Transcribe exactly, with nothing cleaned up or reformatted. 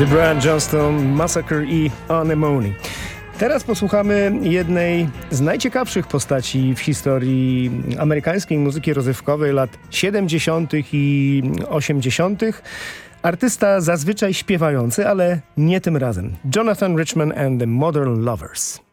Brian Johnston, Massacre i Anemone. Teraz posłuchamy jednej z najciekawszych postaci w historii amerykańskiej muzyki rozrywkowej lat siedemdziesiątych i osiemdziesiątych. Artysta zazwyczaj śpiewający, ale nie tym razem. Jonathan Richman and the Modern Lovers.